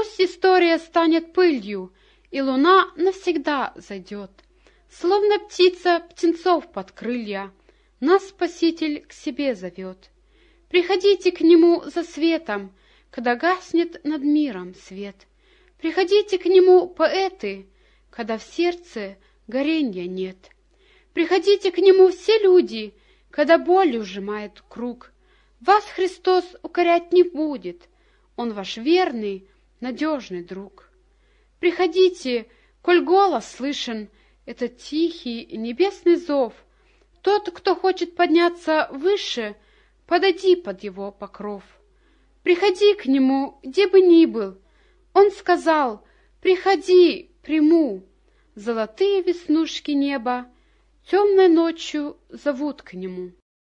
Пусть история станет пылью, и луна навсегда зайдет. Словно птица птенцов под крылья, нас Спаситель к себе зовет. Приходите к Нему за светом, когда гаснет над миром свет. Приходите к Нему, поэты, когда в сердце горенья нет. Приходите к Нему все люди, когда болью сжимает круг. Вас Христос укорять не будет, Он ваш верный, надежный друг. Приходите, коль голос слышен, этот тихий и небесный зов. Тот, кто хочет подняться выше, подойди под Его покров. Приходи к Нему, где бы ни был. Он сказал: приходи, приму. Золотые веснушки неба темной ночью зовут к Нему.